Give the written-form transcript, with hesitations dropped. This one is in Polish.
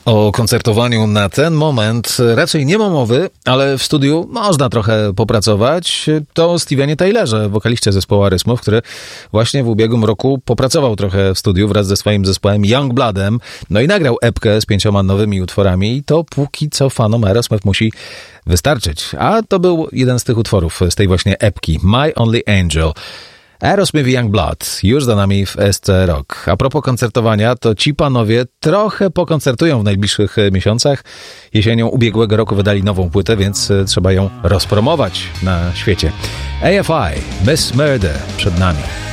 O koncertowaniu na ten moment raczej nie ma mowy, ale w studiu można trochę popracować. To Stevenie Taylorze, wokaliście zespołu Aerosmith, który właśnie w ubiegłym roku popracował trochę w studiu wraz ze swoim zespołem Youngbloodem. No i nagrał epkę z 5 nowymi utworami i to póki co fanom Aerosmith musi wystarczyć. A to był jeden z tych utworów z tej właśnie epki, My Only Angel. Aerosmith i Youngblood już za nami w SC Rock. A propos koncertowania, to ci panowie trochę pokoncertują w najbliższych miesiącach. Jesienią ubiegłego roku wydali nową płytę, więc trzeba ją rozpromować na świecie. AFI, Miss Murder przed nami.